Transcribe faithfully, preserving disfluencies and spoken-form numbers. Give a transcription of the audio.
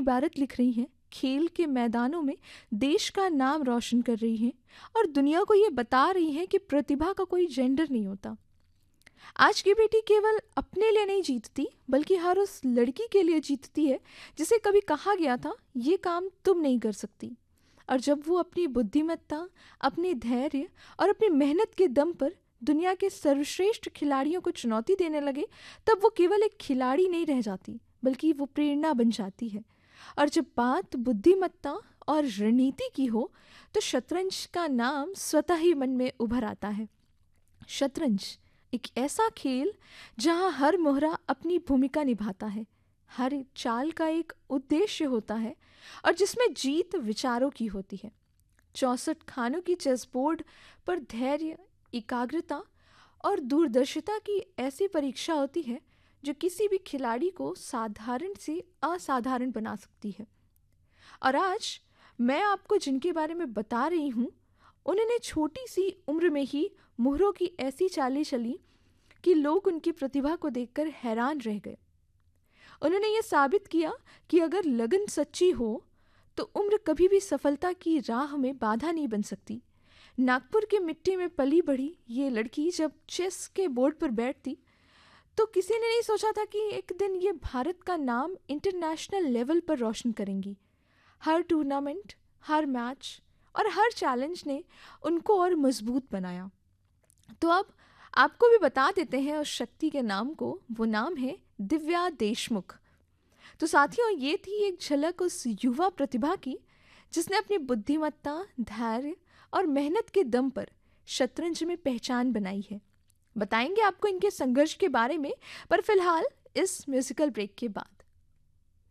इबारत लिख रही हैं, खेल के मैदानों में देश का नाम रोशन कर रही हैं और दुनिया को ये बता रही हैं कि प्रतिभा का कोई जेंडर नहीं होता। आज की बेटी केवल अपने लिए नहीं जीतती, बल्कि हर उस लड़की के लिए जीतती है जिसे कभी कहा गया था ये काम तुम नहीं कर सकती। और जब वो अपनी बुद्धिमत्ता, अपने धैर्य और अपनी मेहनत के दम पर दुनिया के सर्वश्रेष्ठ खिलाड़ियों को चुनौती देने लगे, तब वो केवल एक खिलाड़ी नहीं रह जाती, बल्कि वो प्रेरणा बन जाती है। और जब बात बुद्धिमत्ता और रणनीति की हो, तो शतरंज का नाम स्वतः ही मन में उभर आता है। शतरंज एक ऐसा खेल जहां हर मोहरा अपनी भूमिका निभाता है, हर एक चाल का एक उद्देश्य होता है और जिसमें जीत विचारों की होती है। चौसठ खानों की चेस बोर्ड पर धैर्य, एकाग्रता और दूरदर्शिता की ऐसी परीक्षा होती है जो किसी भी खिलाड़ी को साधारण से असाधारण बना सकती है। और आज मैं आपको जिनके बारे में बता रही हूँ, उन्होंने छोटी सी उम्र में ही मोहरों की ऐसी चालें चली कि लोग उनकी प्रतिभा को देखकर हैरान रह गए। उन्होंने ये साबित किया कि अगर लगन सच्ची हो तो उम्र कभी भी सफलता की राह में बाधा नहीं बन सकती। नागपुर की मिट्टी में पली बढ़ी ये लड़की जब चेस के बोर्ड पर बैठती तो किसी ने नहीं सोचा था कि एक दिन ये भारत का नाम इंटरनेशनल लेवल पर रोशन करेंगी। हर टूर्नामेंट, हर मैच और हर चैलेंज ने उनको और मजबूत बनाया। तो अब आपको भी बता देते हैं उस शक्ति के नाम को। वो नाम है दिव्या देशमुख। तो साथियों, ये थी एक झलक उस युवा प्रतिभा की जिसने अपनी बुद्धिमत्ता, धैर्य और मेहनत के दम पर शतरंज में पहचान बनाई है। बताएंगे आपको इनके संघर्ष के बारे में, पर फिलहाल इस म्यूजिकल ब्रेक के बाद।